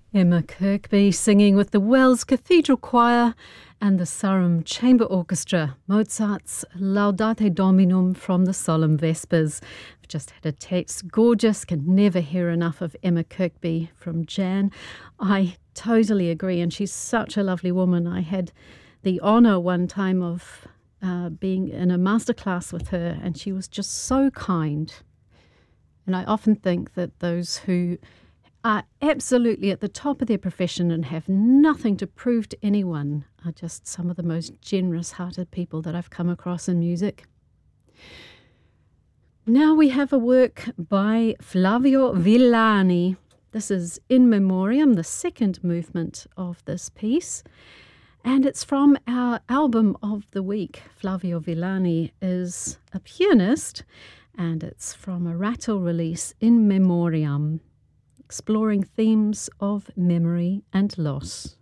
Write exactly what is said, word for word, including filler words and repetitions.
Emma Kirkby singing with the Wells Cathedral Choir and the Sarum Chamber Orchestra, Mozart's Laudate Dominum from the Solemn Vespers. I've just had a text, gorgeous, can never hear enough of Emma Kirkby from Jan. I totally agree, and she's such a lovely woman. I had the honour one time of uh, being in a masterclass with her, and she was just so kind. And I often think that those who are absolutely at the top of their profession and have nothing to prove to anyone are just some of the most generous-hearted people that I've come across in music. Now we have a work by Flavio Villani. This is In Memoriam, the second movement of this piece, and it's from our album of the week. Flavio Villani is a pianist, and it's from a Rattle release, In Memoriam, exploring themes of memory and loss.